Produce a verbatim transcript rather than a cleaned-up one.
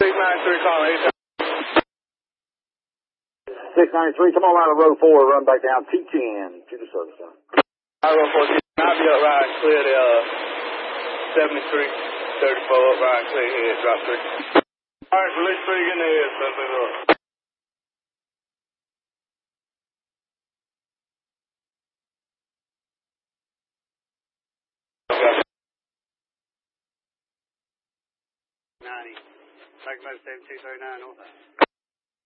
six ninety-three calling eight. six ninety-three, come on out of row four, run back down T ten to the service center. Out of row four, I'll be up right and clear the uh, seventy-three thirty-four up right and clear head, drop three. Alright, release three, get in the head, seven move up. ninety, back about seven two thirty-nine north.